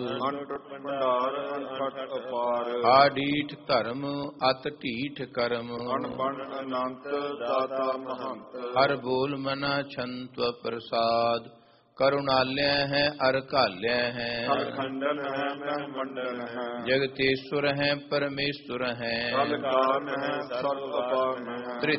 ਅਨੰਤ ਭੰਡਾਰ ਅਨੰਤ ਅਪਾਰ। ਆਡੀਠ ਧਰਮ ਅਤ ਢੀਠ ਕਰਮ। ਅਣਬਣ ਅਨੰਤ ਦਾਤਾ ਮਹੰਤ। ਹਰ ਬੋਲ ਮਨਾ ਛੰਤ ਪ੍ਰਸਾਦ। ਕਰੁਣਾਲਿਆ ਹੈ ਅਰ ਘਾਲਿਆ ਹੈ। ਅਖੰਡਨ ਹੈ ਮਹਿ ਮੰਡਨ ਹੈ। ਜਗਤੇਸ਼ਵਰ ਹੈ ਪਰਮੇਸ਼ਵਰ ਹੈ। ਕਲ ਕਾਰਨ ਹੈ ਸਰਬ ਅਪਾਰਨ ਹੈ।